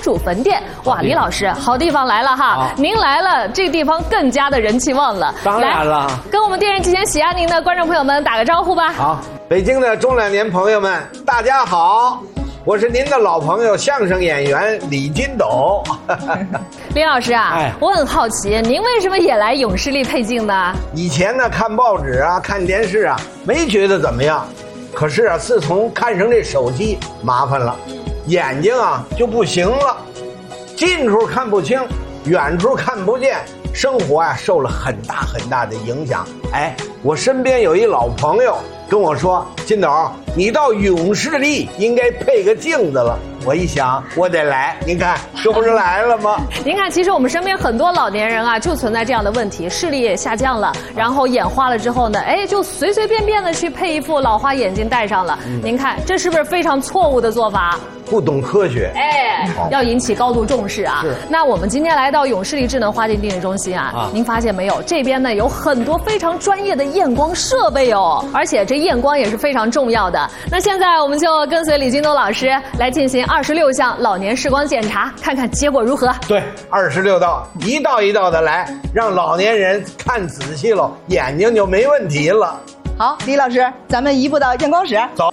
主坟店。哇，李老师，好地方来了哈！您来了，这地方更加的人气旺了。 当然了， 跟我们电视机前喜爱您的观众朋友们打个招呼吧。 好，北京的中老年朋友们，大家好。我是您的老朋友相声演员李金斗。 李老师啊，我很好奇，您为什么也来永视力配镜呢？ 以前呢，看报纸啊，看电视啊，没觉得怎么样。可是啊，自从看上这手机，麻烦了，眼睛啊就不行了，近处看不清，远处看不见，生活啊受了很大的影响。哎，我身边有一老朋友跟我说，金斗，你到永视力应该配个镜子了。我一想，我得来，您看，这不是来了吗？ 您看，其实我们身边很多老年人啊，就存在这样的问题，视力也下降了，然后眼花了之后呢，哎，就随便的去配一副老花眼镜戴上了。您看，这是不是非常错误的做法？ 不懂科学， 哎，要引起高度重视啊！那我们今天来到永视力智能花镜定位中心啊，您发现没有？这边呢有很多非常专业的验光设备哦，而且这验光也是非常重要的。那现在我们就跟随李金斗老师来进行26项老年视光检查，看看结果如何。 对，26道，一道一道的来，让老年人看仔细了，眼睛就没问题了。 好，李老师，咱们移步到验光室。 走。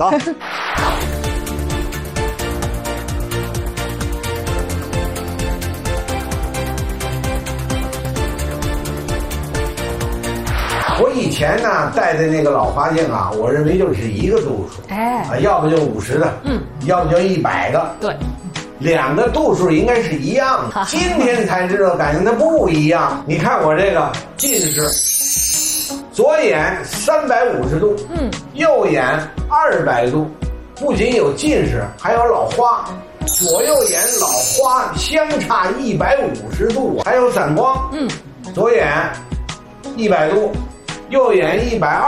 我以前呢戴的那个老花镜啊，我认为就是一个度数，要不就50的，要不就100个， 对， 两个度数应该是一样的。今天才知道，感觉它不一样。你看我这个近视，左眼350度，右眼200度，不仅有近视，还有老花。左右眼老花相差150度，还有散光，左眼100度。右眼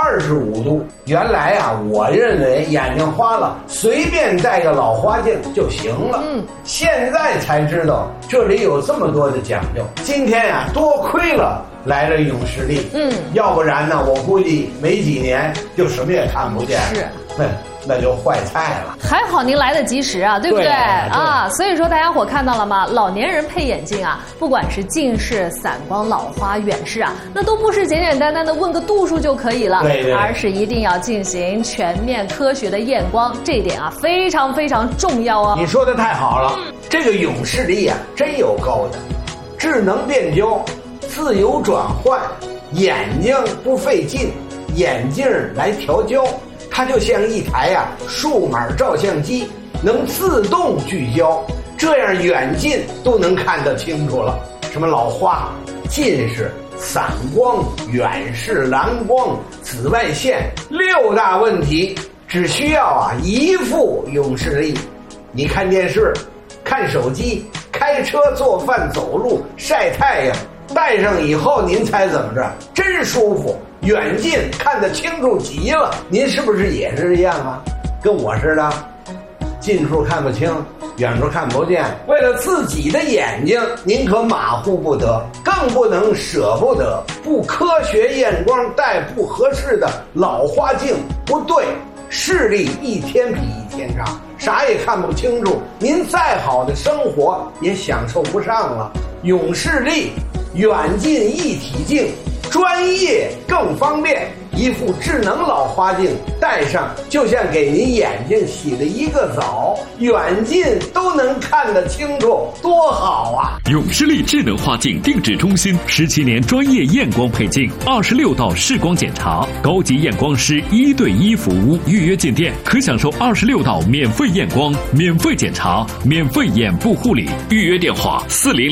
125度，原来啊，我认为眼睛花了，随便戴个老花镜就行了。现在才知道这里有这么多的讲究。今天呀，多亏了来了永视力，要不然呢，我估计没几年就什么也看不见。是，那就坏菜了。还好您来得及时啊，对不对？啊，所以说大家伙看到了吗？老年人配眼镜啊，不管是近视、散光、老花、远视啊，那都不是简简单单的问个度数就可以了，而是一定要进行全面科学的验光，这一点啊非常重要哦。你说的太好了，这个永视力啊真有高的，智能变焦，自由转换，眼睛不费劲，眼镜来调焦。它就像一台数码照相机，能自动聚焦，这样远近都能看得清楚了。什么老花、近视、散光、远视、蓝光、紫外线6大问题，只需要一副永视力。你看电视、看手机、开车、做饭、走路、晒太阳，戴上以后您猜怎么着？真舒服。远近看得清楚极了，您是不是也是这样啊？跟我似的，近处看不清，远处看不见。为了自己的眼睛，您可马虎不得，更不能舍不得。不科学验光戴不合适的老花镜，不对，视力一天比一天差，啥也看不清楚，您再好的生活也享受不上了。永视力远近一体镜，专业更方便，一副智能老花镜戴上，就像给您眼睛洗了一个澡，远近都能看得清楚，多好啊！ 永视力智能花镜定制中心17年专业验光配镜，26道视光检查，高级验光师1对1服务，预约进店可享受26道免费验光、免费检查、免费眼部护理。预约电话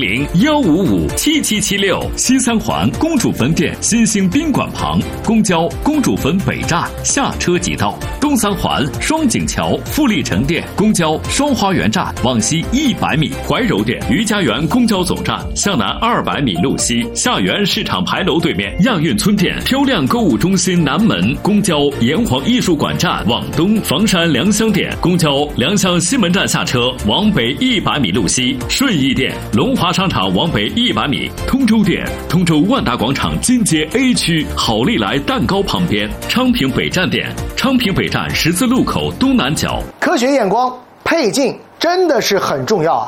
400-155-7776，西三环公主坟店新兴宾馆旁，公交公主坟北站下车即到；东三环双井桥富力城店公交双花园站往西100米，怀柔店余家园公交总站向南200米路西，下园市场牌楼对面亚运村店漂亮购物中心南门，公交炎黄艺术馆站往东房山良乡店公交良乡西门站下车往北100米路西，顺义店龙华商场往北100米，通州店通州万达广场金街 A 区好利来蛋糕旁边，昌平北站店昌平北站十字路口东南角。 科学验光配镜真的是很重要啊。